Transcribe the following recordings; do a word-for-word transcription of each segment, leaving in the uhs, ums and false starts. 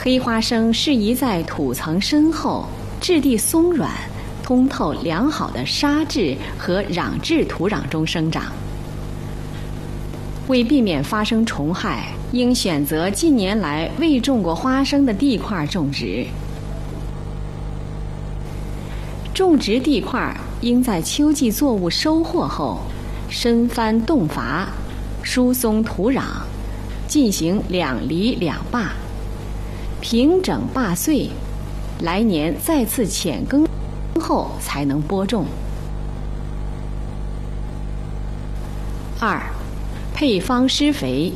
黑花生适宜在土层深厚、质地松软、通透良好的沙质和壤质土壤中生长。为避免发生虫害，应选择近年来未种过花生的地块种植。种植地块应在秋季作物收获后，深翻洞伐，疏松土壤，进行两犁两坝，平整坝穗，来年再次浅耕后才能播种。二、配方施肥。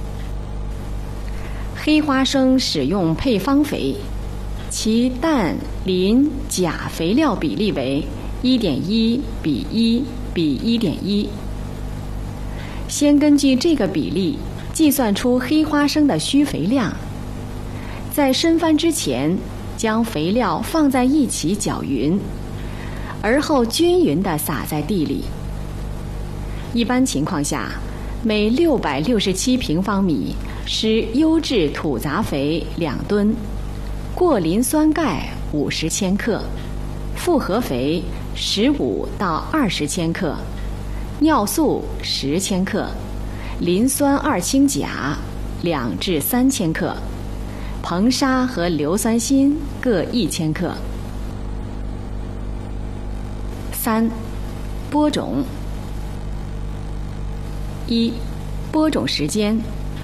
黑花生使用配方肥，其氮、磷、钾肥料比例为 一点一 比一比 一点一。先根据这个比例计算出黑花生的需肥量，在深翻之前将肥料放在一起搅匀，而后均匀地撒在地里。一般情况下，每六百六十七平方米施优质土杂肥两吨，过磷酸钙五十千克，复合肥十五到二十千克，尿素十千克，磷酸二氢钾两至三千克，硼砂和硫酸锌各一千克。三、播种。一、播种时间。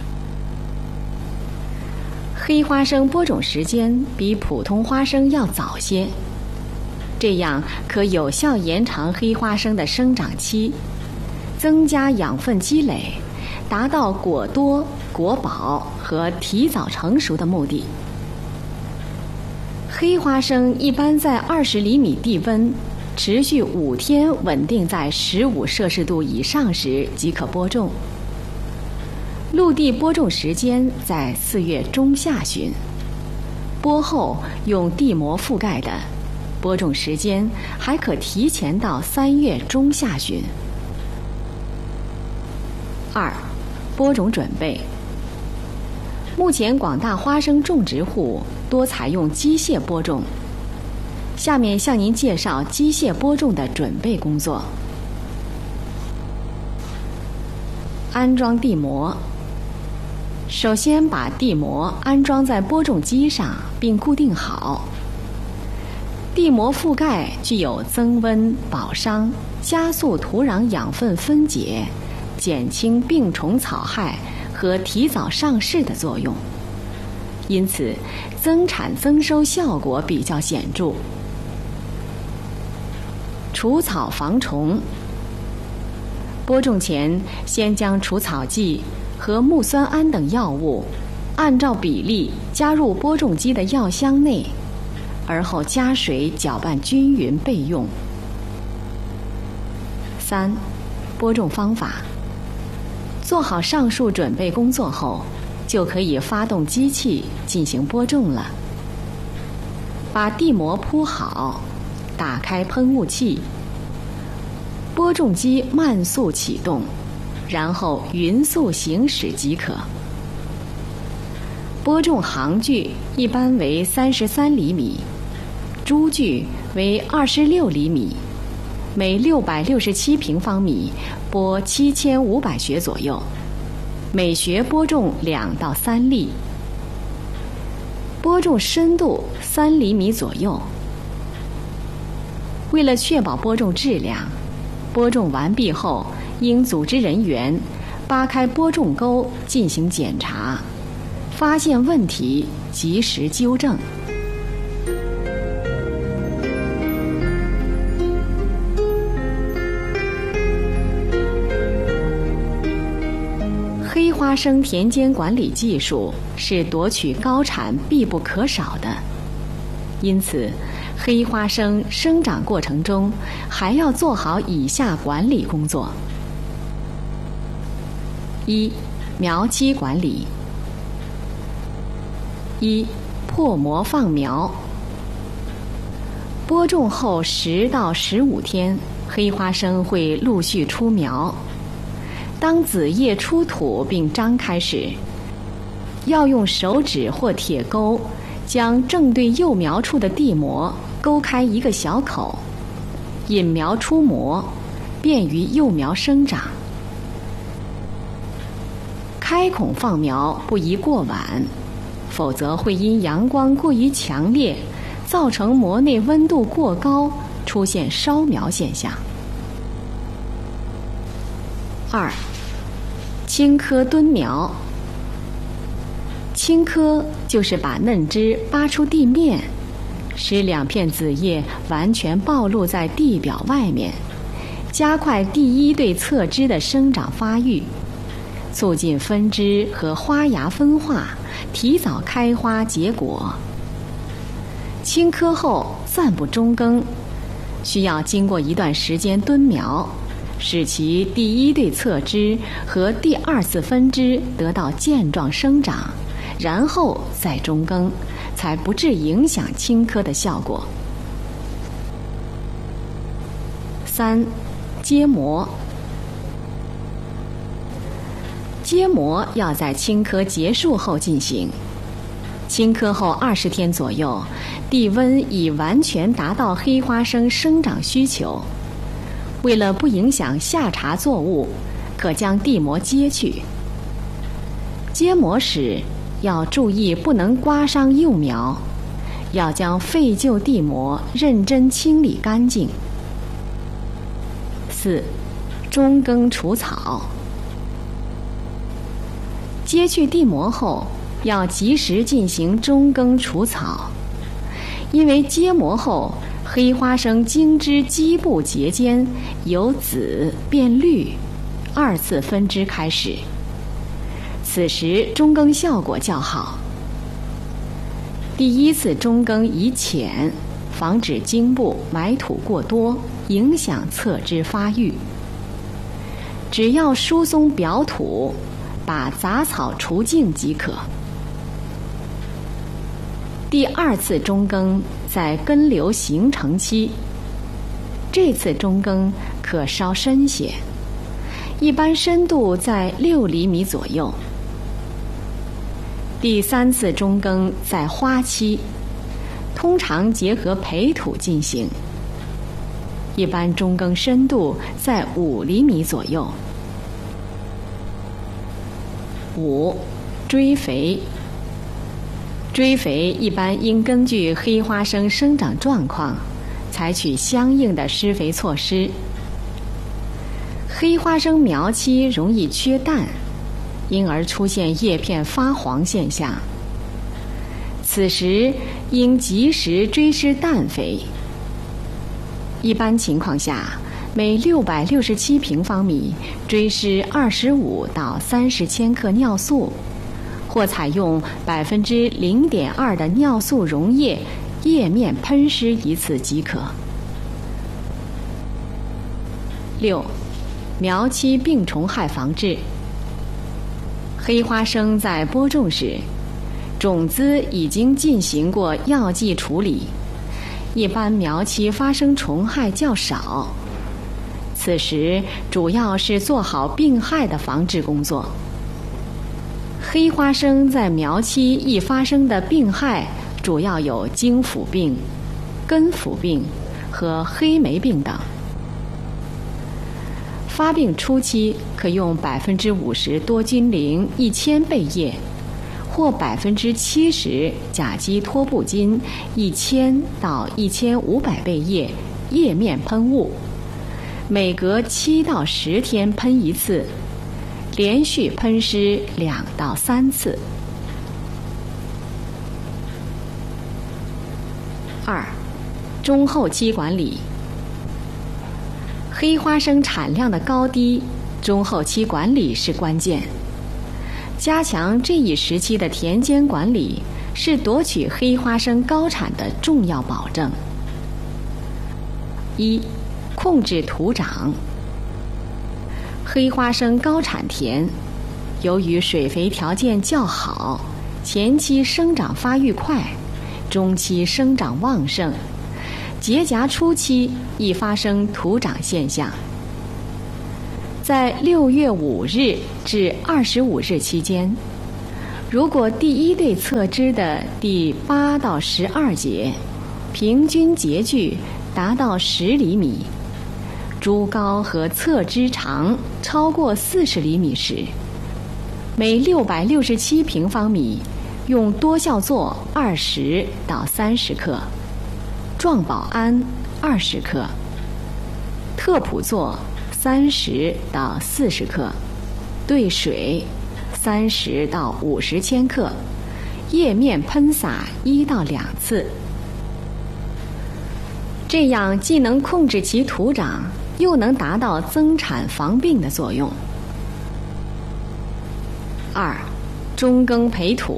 黑花生播种时间比普通花生要早些，这样可有效延长黑花生的生长期，增加养分积累，达到果多、果饱和提早成熟的目的。黑花生一般在二十厘米地温，持续五天稳定在十五摄氏度以上时即可播种。陆地播种时间在四月中下旬，播后用地膜覆盖的，播种时间还可提前到三月中下旬。二、播种准备。目前广大花生种植户多采用机械播种，下面向您介绍机械播种的准备工作。安装地膜。首先把地膜安装在播种机上并固定好。地膜覆盖具有增温、保墒、加速土壤养分分解、减轻病虫草害和提早上市的作用，因此增产增收效果比较显著。除草防虫。播种前先将除草剂和木酸胺等药物按照比例加入播种机的药箱内，而后加水搅拌均匀备用。三、播种方法。做好上述准备工作后，就可以发动机器进行播种了。把地膜铺好，打开喷雾器，播种机慢速启动，然后匀速行驶即可。播种行距一般为三十三厘米，株距为二十六厘米，每六百六十七平方米播七千五百穴左右，每穴播种两到三粒。播种深度三厘米左右。为了确保播种质量，播种完毕后，应组织人员扒开播种沟进行检查，发现问题及时纠正。黑花生田间管理技术是夺取高产必不可少的，因此黑花生生长过程中还要做好以下管理工作。一、苗期管理。一、破膜放苗。播种后十到十五天，黑花生会陆续出苗。当子叶出土并张开时， 要用手指或铁钩将正对幼苗处的地膜勾开一个小口，引苗出膜，便于幼苗生长。开孔放苗不宜过晚，否则会因阳光过于强烈，造成膜内温度过高，出现烧苗现象。二、青稞蹲苗。青稞就是把嫩枝扒出地面，使两片子叶完全暴露在地表外面，加快第一对侧枝的生长发育，促进分枝和花芽分化，提早开花结果。青稞后暂不中耕，需要经过一段时间蹲苗，使其第一对侧枝和第二次分枝得到健壮生长，然后再中耕，才不致影响青稞的效果。三、结膜。结膜要在青稞结束后进行。青稞后二十天左右，地温已完全达到黑花生生长需求。为了不影响下茬作物，可将地膜揭去。揭膜时要注意不能刮伤幼苗，要将废旧地膜认真清理干净。四、中耕除草。揭去地膜后，要及时进行中耕除草，因为揭膜后黑花生茎枝基部节间由紫变绿，二次分枝开始，此时中耕效果较好。第一次中耕宜浅，防止茎部埋土过多，影响侧枝发育。只要疏松表土，把杂草除净即可。第二次中耕在根瘤形成期，这次中耕可稍深些，一般深度在六厘米左右。第三次中耕在花期，通常结合培土进行，一般中耕深度在五厘米左右。五、追肥。追肥一般应根据黑花生生长状况，采取相应的施肥措施。黑花生苗期容易缺氮，因而出现叶片发黄现象。此时应及时追施氮肥。一般情况下，每六百六十七平方米追施二十五到三十千克尿素，或采用百分之零点二的尿素溶液，叶面喷施一次即可。六、苗期病虫害防治。黑花生在播种时，种子已经进行过药剂处理，一般苗期发生虫害较少。此时主要是做好病害的防治工作。黑花生在苗期易发生的病害主要有茎腐病、根腐病和黑霉病等。发病初期可用百分之五十多菌灵一千倍液，或百分之七十甲基托布金一千到一千五百倍液叶面喷雾，每隔七到十天喷一次，连续喷施两到三次。二、中后期管理。黑花生产量的高低，中后期管理是关键。加强这一时期的田间管理，是夺取黑花生高产的重要保证。一、控制土长。黑花生高产田，由于水肥条件较好，前期生长发育快，中期生长旺盛，结荚初期易发生土长现象。在六月五日至二十五日期间， 如果第一对侧枝的第八到十二节平均截距达到十厘米，株高和侧枝长超过四十厘米时，每六百六十七平方米用多效唑二十到三十克，壮保胺二十克，特普唑三十到四十克，兑水三十到五十千克，叶面喷洒一到两次。这样既能控制其土长，又能达到增产防病的作用。二、中耕培土。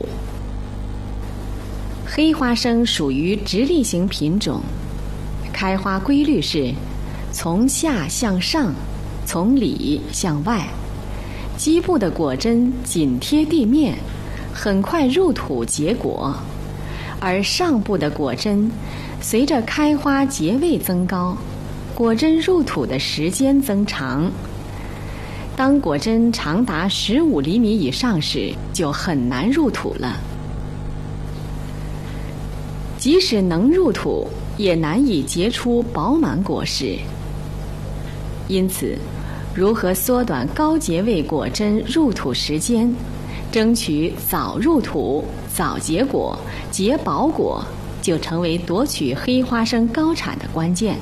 黑花生属于直立型品种，开花规律是从下向上，从里向外，基部的果针紧贴地面，很快入土结果，而上部的果针随着开花结味增高，果针入土的时间增长。当果针长达十五厘米以上时，就很难入土了。即使能入土，也难以结出饱满果实。因此，如何缩短高结味果针入土时间，争取早入土、早结果、结饱果，就成为夺取黑花生高产的关键。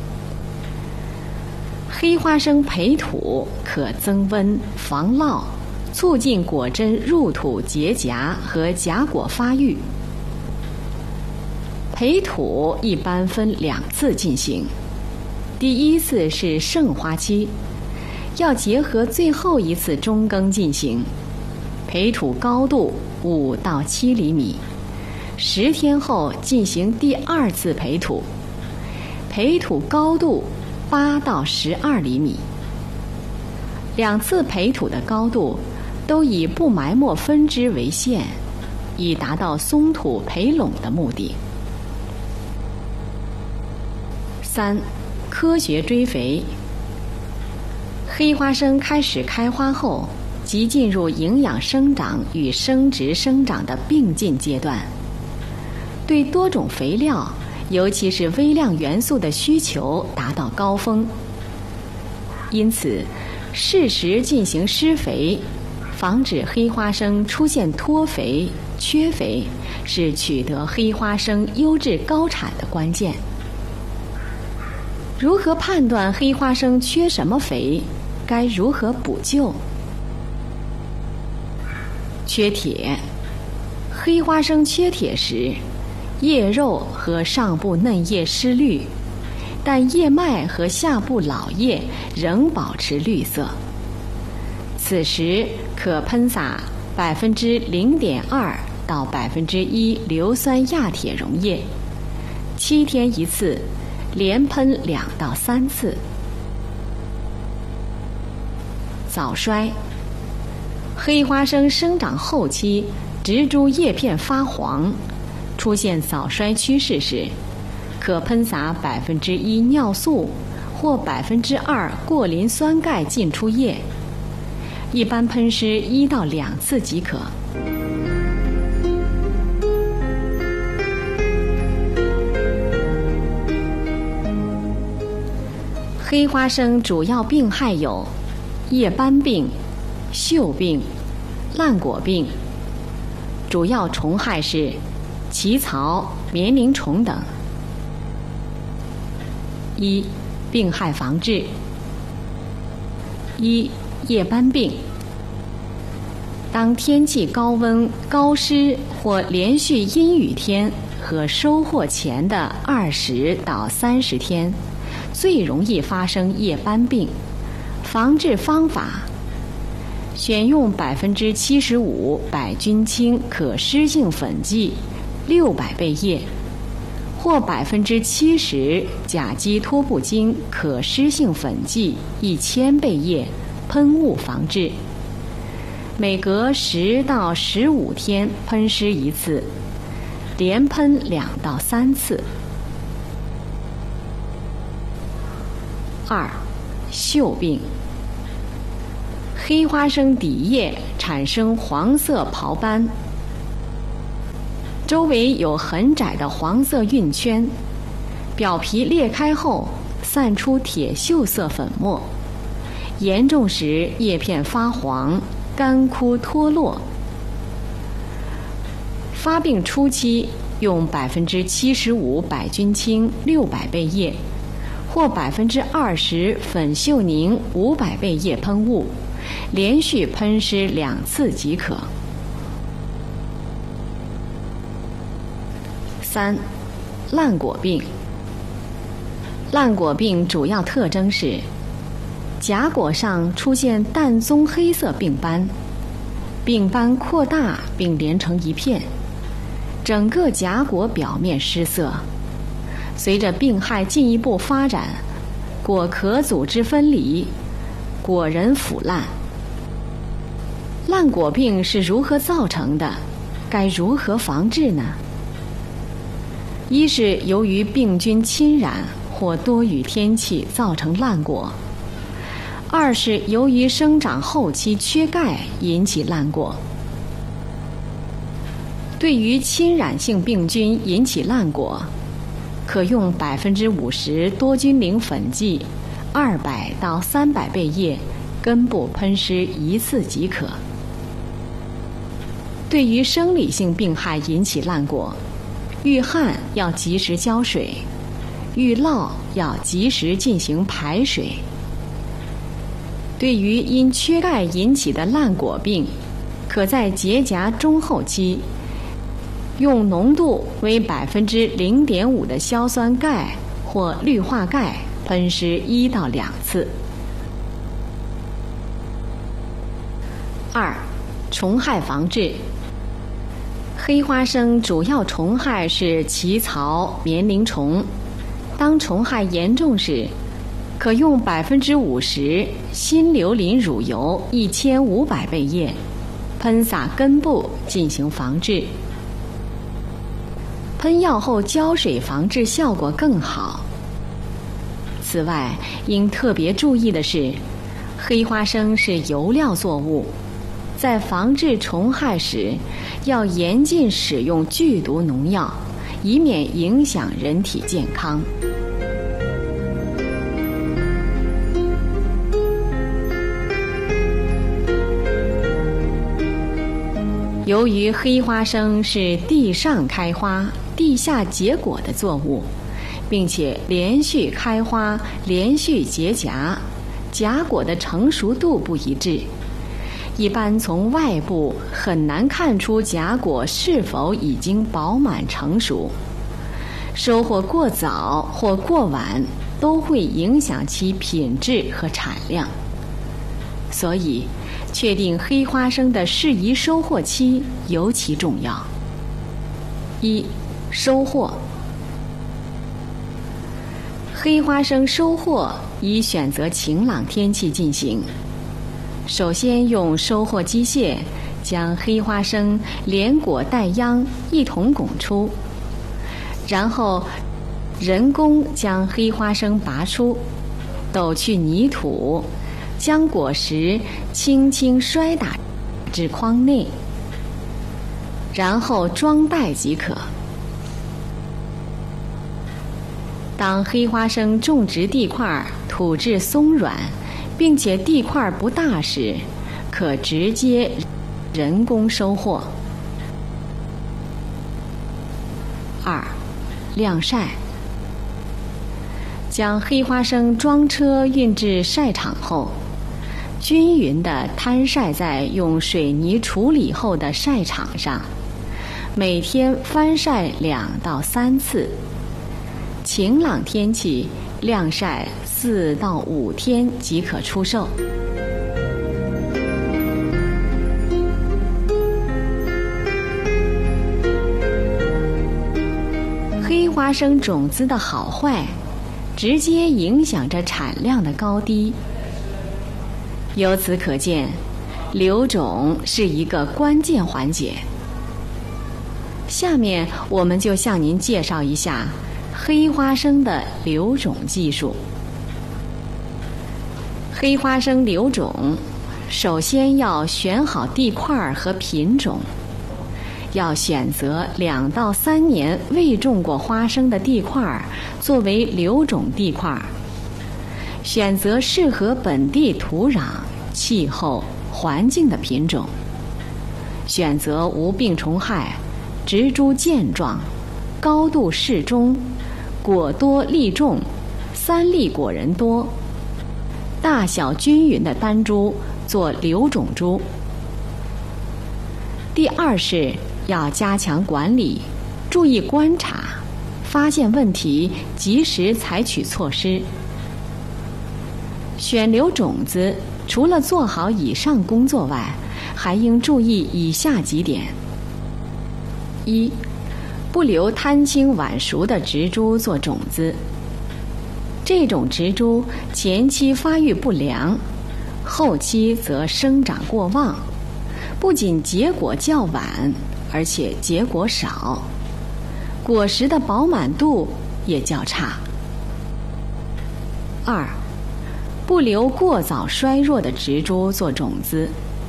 黑花生培土可增温、防涝，促进果针入土结荚和荚果发育。培土一般分两次进行，第一次是盛花期，要结合最后一次中耕进行。培土高度五到七厘米，十天后进行第二次培土，培土高度八到十二厘米。两次培土的高度都以不埋没分枝为限，以达到松土培垄的目的。三、科学追肥。黑花生开始开花后，即进入营养生长与生殖生长的并进阶段，对多种肥料，尤其是微量元素的需求达到高峰。因此，适时进行施肥，防止黑花生出现脱肥、缺肥，是取得黑花生优质高产的关键。如何判断黑花生缺什么肥？该如何补救？缺铁。黑花生缺铁时，叶肉和上部嫩叶失绿，但叶脉和下部老叶仍保持绿色。此时可喷洒百分之零点二到百分之一硫酸亚铁溶液，七天一次，连喷两到三次。早衰。黑花生生长后期，植株叶片发黄，出现早衰趋势时，可喷洒百分之一尿素或百分之二过磷酸钙浸出液，一般喷施一到两次即可。黑花生主要病害有叶斑病、锈病、烂果病，主要虫害是奇草、棉铃虫等。一、病害防治。一、叶斑病。当天气高温、高湿或连续阴雨天和收获前的二十到三十天，最容易发生叶斑病。防治方法：选用百分之七十五百菌清可湿性粉剂六百倍液，或百分之七十甲基托布精可湿性粉剂一千倍液，喷雾防治。每隔十到十五天喷施一次，连喷两到三次。二、锈病。黑花生底叶产生黄色袍斑， 周围有很窄的黄色晕圈，表皮裂开后散出铁锈色粉末，严重时叶片发黄、干枯脱落。发病初期用百分之七十五百菌清六百倍液，或百分之二十粉溴凝五百倍液喷雾，连续喷湿两次即可。三、烂果病。烂果病主要特征是荚果上出现淡棕黑色病斑，病斑扩大并连成一片，整个荚果表面失色。随着病害进一步发展，果壳组织分离，果仁腐烂。烂果病是如何造成的？该如何防治呢？一是由于病菌侵染或多雨天气造成烂果；二是由于生长后期缺钙引起烂果。对于侵染性病菌引起烂果，可用百分之五十多菌灵粉剂，二百到三百倍液，根部喷湿一次即可。对于生理性病害引起烂果，遇旱要及时浇水，遇涝要及时进行排水。对于因缺钙引起的烂果病，可在结荚中后期用浓度为百分之零点五的硝酸钙或氯化钙喷湿一到两次。二、虫害防治。黑花生主要虫害是奇草、棉铃虫。当虫害严重时，可用百分之五十新硫磷乳油一千五百倍液，喷洒根部进行防治。喷药后浇水防治效果更好。此外，应特别注意的是，黑花生是油料作物，在防治虫害时，要严禁使用剧毒农药，以免影响人体健康。由于黑花生是地上开花、地下结果的作物，并且连续开花、连续结荚，荚果的成熟度不一致，一般从外部很难看出荚果是否已经饱满成熟。收获过早或过晚都会影响其品质和产量。所以，确定黑花生的适宜收获期尤其重要。一、收获。黑花生收获宜选择晴朗天气进行。首先用收获机械将黑花生连果带秧一同拱出，然后人工将黑花生拔出，抖去泥土，将果实轻轻摔打至筐内，然后装袋即可。当黑花生种植地块土质松软，并且地块不大时，可直接人工收获。二、晾晒。将黑花生装车运至晒场后，均匀地摊晒在用水泥处理后的晒场上，每天翻晒两到三次。晴朗天气晾晒四到五天即可出售。黑花生种子的好坏，直接影响着产量的高低。由此可见，留种是一个关键环节。下面我们就向您介绍一下黑花生的留种技术。黑花生留种，首先要选好地块和品种， 要选择两到三年未种过花生的地块作为留种地块，选择适合本地土壤、气候、环境的品种，选择无病虫害、植株健壮、高度适中、果多粒重、三粒果仁多、大小均匀的单株做留种株。第二是要加强管理，注意观察，发现问题，及时采取措施。选留种子除了做好以上工作外，还应注意以下几点：一、不留贪青晚熟的植株做种子。这种植株前期发育不良，后期则生长过旺，不仅结果较晚，而且结果少，果实的饱满度也较差。二、不留过早衰弱的植株做种子。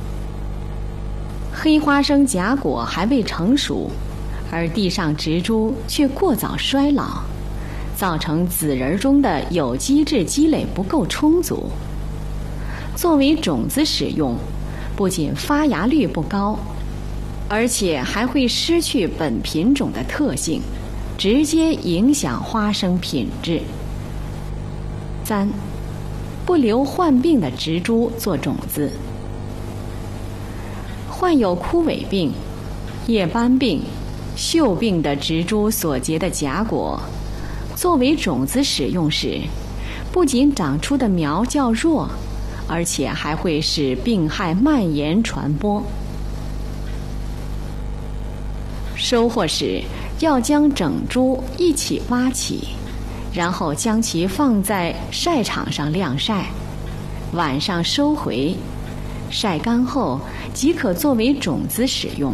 黑花生荚果还未成熟，而地上植株却过早衰老，造成籽仁中的有机质积累不够充足。作为种子使用，不仅发芽率不高，而且还会失去本品种的特性，直接影响花生品质。三、不留患病的植株做种子。患有枯萎病、叶斑病、锈病的植株所结的荚果，作为种子使用时，不仅长出的苗较弱，而且还会使病害蔓延传播。收获时要将整株一起挖起，然后将其放在晒场上晾晒，晚上收回，晒干后即可作为种子使用。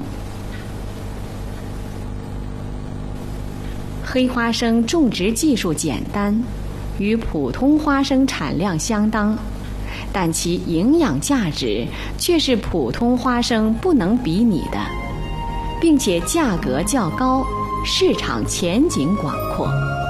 黑花生种植技术简单，与普通花生产量相当，但其营养价值却是普通花生不能比拟的，并且价格较高，市场前景广阔。